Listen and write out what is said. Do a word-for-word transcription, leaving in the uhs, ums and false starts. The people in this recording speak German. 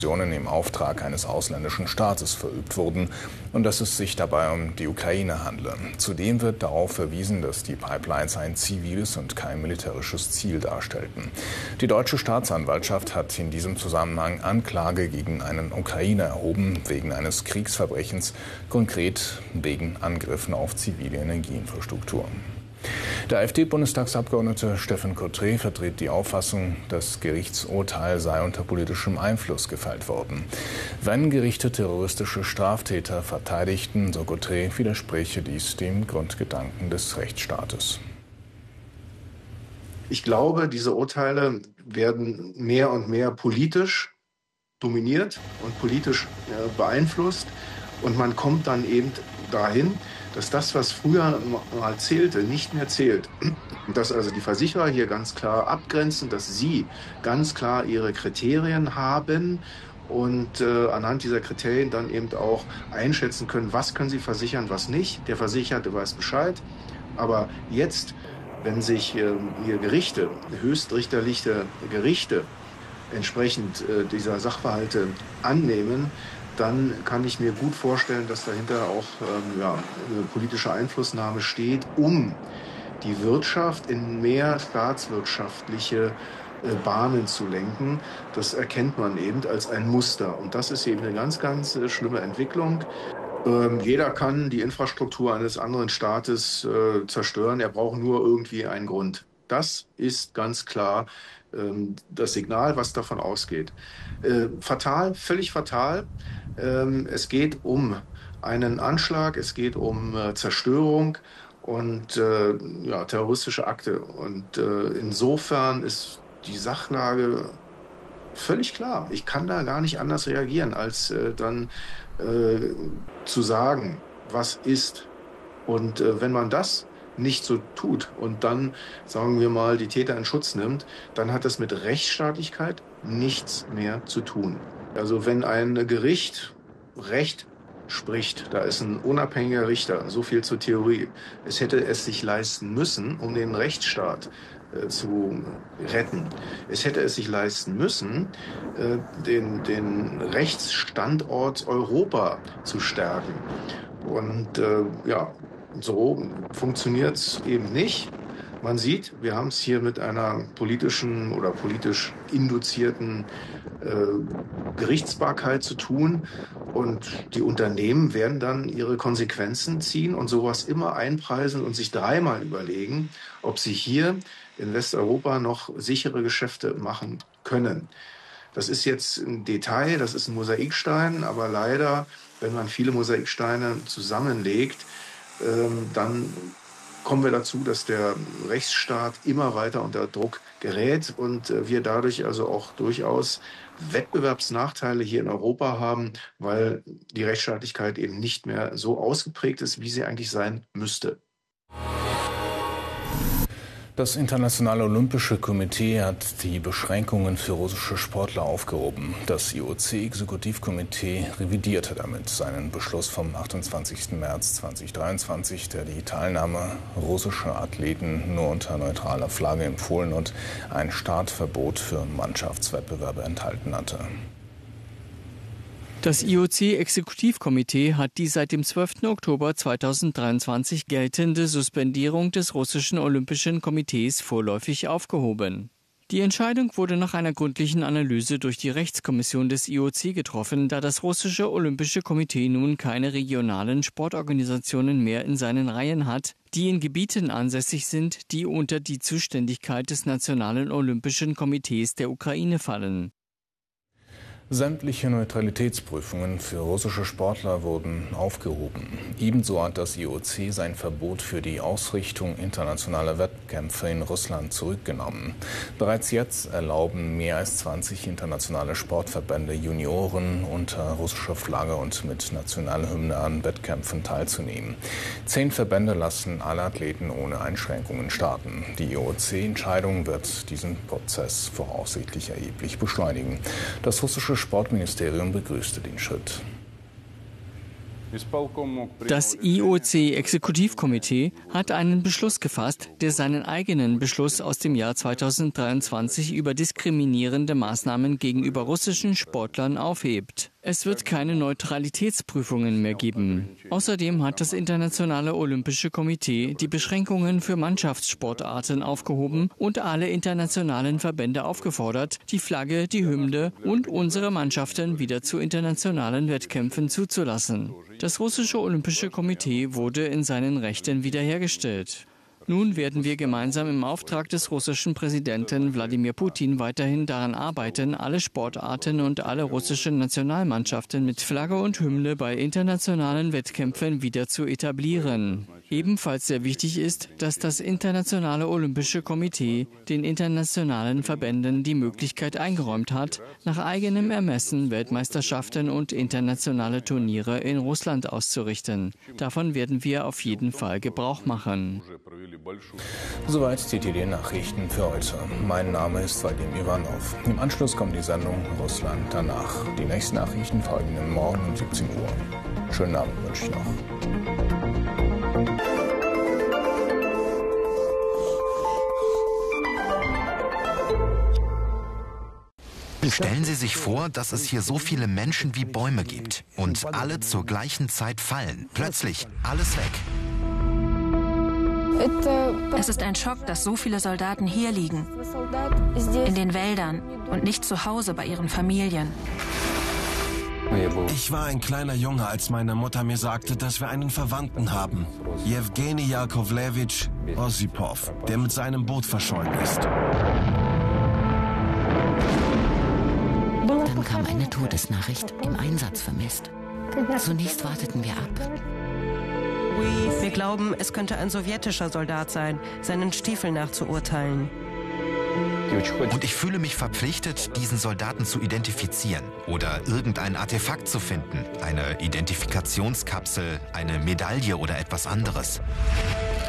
im Auftrag eines ausländischen Staates verübt wurden und dass es sich dabei um die Ukraine handle. Zudem wird darauf verwiesen, dass die Pipelines ein ziviles und kein militärisches Ziel darstellten. Die deutsche Staatsanwaltschaft hat in diesem Zusammenhang Anklage gegen einen Ukrainer erhoben wegen eines Kriegsverbrechens, konkret wegen Angriffen auf zivile Energieinfrastruktur. Der AfD-Bundestagsabgeordnete Stephan Cottret vertritt die Auffassung, das Gerichtsurteil sei unter politischem Einfluss gefällt worden. Wenn Gerichte terroristische Straftäter verteidigten, so Cottret, widerspräche dies dem Grundgedanken des Rechtsstaates. Ich glaube, diese Urteile werden mehr und mehr politisch dominiert und politisch beeinflusst. Und man kommt dann eben dahin, dass das, was früher mal zählte, nicht mehr zählt. Dass also die Versicherer hier ganz klar abgrenzen, dass sie ganz klar ihre Kriterien haben und äh, anhand dieser Kriterien dann eben auch einschätzen können, was können sie versichern, was nicht. Der Versicherte weiß Bescheid. Aber jetzt, wenn sich äh, hier Gerichte, höchstrichterliche Gerichte entsprechend äh, dieser Sachverhalte annehmen, dann kann ich mir gut vorstellen, dass dahinter auch ähm, ja, eine politische Einflussnahme steht, um die Wirtschaft in mehr staatswirtschaftliche äh, Bahnen zu lenken. Das erkennt man eben als ein Muster. Und das ist eben eine ganz, ganz äh, schlimme Entwicklung. Ähm, jeder kann die Infrastruktur eines anderen Staates äh, zerstören. Er braucht nur irgendwie einen Grund. Das ist ganz klar ähm, das Signal, was davon ausgeht. Äh, fatal, völlig fatal. Ähm, es geht um einen Anschlag, es geht um äh, Zerstörung und äh, ja, terroristische Akte. Und äh, insofern ist die Sachlage völlig klar. Ich kann da gar nicht anders reagieren, als äh, dann äh, zu sagen, was ist. Und äh, wenn man das nicht so tut und dann, sagen wir mal, die Täter in Schutz nimmt, dann hat das mit Rechtsstaatlichkeit nichts mehr zu tun. Also wenn ein Gericht Recht spricht, da ist ein unabhängiger Richter, so viel zur Theorie. Es hätte es sich leisten müssen, um den Rechtsstaat äh, zu retten. Es hätte es sich leisten müssen, äh, den, den Rechtsstandort Europa zu stärken. Und äh, ja, so funktioniert es eben nicht. Man sieht, wir haben es hier mit einer politischen oder politisch induzierten äh, Gerichtsbarkeit zu tun. Und die Unternehmen werden dann ihre Konsequenzen ziehen und sowas immer einpreisen und sich dreimal überlegen, ob sie hier in Westeuropa noch sichere Geschäfte machen können. Das ist jetzt ein Detail, das ist ein Mosaikstein, aber leider, wenn man viele Mosaiksteine zusammenlegt, ähm, dann kommen wir dazu, dass der Rechtsstaat immer weiter unter Druck gerät und äh, wir dadurch also auch durchaus Wettbewerbsnachteile hier in Europa haben, weil die Rechtsstaatlichkeit eben nicht mehr so ausgeprägt ist, wie sie eigentlich sein müsste. Das Internationale Olympische Komitee hat die Beschränkungen für russische Sportler aufgehoben. Das I O C-Exekutivkomitee revidierte damit seinen Beschluss vom achtundzwanzigsten März zweitausenddreiundzwanzig, der die Teilnahme russischer Athleten nur unter neutraler Flagge empfohlen und ein Startverbot für Mannschaftswettbewerbe enthalten hatte. Das I O C-Exekutivkomitee hat die seit dem zwölften Oktober zweitausenddreiundzwanzig geltende Suspendierung des russischen Olympischen Komitees vorläufig aufgehoben. Die Entscheidung wurde nach einer gründlichen Analyse durch die Rechtskommission des I O C getroffen, da das russische Olympische Komitee nun keine regionalen Sportorganisationen mehr in seinen Reihen hat, die in Gebieten ansässig sind, die unter die Zuständigkeit des Nationalen Olympischen Komitees der Ukraine fallen. Sämtliche Neutralitätsprüfungen für russische Sportler wurden aufgehoben. Ebenso hat das I O C sein Verbot für die Ausrichtung internationaler Wettkämpfe in Russland zurückgenommen. Bereits jetzt erlauben mehr als zwanzig internationale Sportverbände Junioren unter russischer Flagge und mit Nationalhymne an Wettkämpfen teilzunehmen. Zehn Verbände lassen alle Athleten ohne Einschränkungen starten. Die I O C-Entscheidung wird diesen Prozess voraussichtlich erheblich beschleunigen. Das russische Sportministerium begrüßte den Schritt. Das I O C-Exekutivkomitee hat einen Beschluss gefasst, der seinen eigenen Beschluss aus dem Jahr zweitausenddreiundzwanzig über diskriminierende Maßnahmen gegenüber russischen Sportlern aufhebt. Es wird keine Neutralitätsprüfungen mehr geben. Außerdem hat das Internationale Olympische Komitee die Beschränkungen für Mannschaftssportarten aufgehoben und alle internationalen Verbände aufgefordert, die Flagge, die Hymne und unsere Mannschaften wieder zu internationalen Wettkämpfen zuzulassen. Das russische Olympische Komitee wurde in seinen Rechten wiederhergestellt. Nun werden wir gemeinsam im Auftrag des russischen Präsidenten Wladimir Putin weiterhin daran arbeiten, alle Sportarten und alle russischen Nationalmannschaften mit Flagge und Hymne bei internationalen Wettkämpfen wieder zu etablieren. Ebenfalls sehr wichtig ist, dass das Internationale Olympische Komitee den internationalen Verbänden die Möglichkeit eingeräumt hat, nach eigenem Ermessen Weltmeisterschaften und internationale Turniere in Russland auszurichten. Davon werden wir auf jeden Fall Gebrauch machen. Soweit die T D-Nachrichten für heute. Mein Name ist Vadim Ivanov. Im Anschluss kommt die Sendung Russland danach. Die nächsten Nachrichten folgen Ihnen morgen um siebzehn Uhr. Schönen Abend wünsche ich noch. Stellen Sie sich vor, dass es hier so viele Menschen wie Bäume gibt und alle zur gleichen Zeit fallen. Plötzlich alles weg. Es ist ein Schock, dass so viele Soldaten hier liegen, in den Wäldern und nicht zu Hause bei ihren Familien. Ich war ein kleiner Junge, als meine Mutter mir sagte, dass wir einen Verwandten haben. Jewgeni Jakovlewitsch Osipov, der mit seinem Boot verschollen ist. Dann kam eine Todesnachricht, im Einsatz vermisst. Zunächst warteten wir ab. Wir glauben, es könnte ein sowjetischer Soldat sein, seinen Stiefeln nach zu urteilen. Und ich fühle mich verpflichtet, diesen Soldaten zu identifizieren oder irgendein Artefakt zu finden. Eine Identifikationskapsel, eine Medaille oder etwas anderes.